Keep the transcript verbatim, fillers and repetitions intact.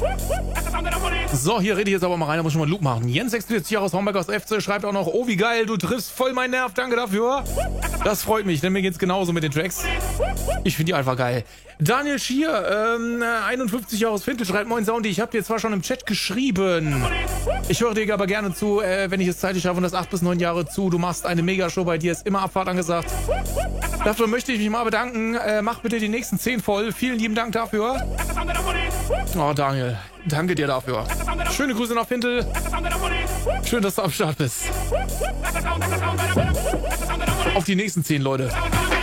So, hier rede ich jetzt aber mal rein, da muss ich mal einen Loop machen. Jens sechsundvierzig Jahre aus Homberg aus F C schreibt auch noch, oh wie geil, du triffst voll meinen Nerv, danke dafür. Das freut mich, denn mir geht's genauso mit den Tracks. Ich finde die einfach geil. Daniel Schier, ähm, einundfünfzig Jahre aus Fintel, schreibt, moin Soundy, ich habe dir zwar schon im Chat geschrieben. Ich höre dir aber gerne zu, äh, wenn ich es zeitlich schaffe und das acht bis neun Jahre zu. Du machst eine Megashow, bei dir ist immer Abfahrt angesagt. Dafür möchte ich mich mal bedanken. Äh, mach bitte die nächsten zehn voll. Vielen lieben Dank dafür. Oh, Daniel, danke dir dafür. Schöne Grüße nach Fintel. Schön, dass du am Start bist. Auf die nächsten zehn, Leute.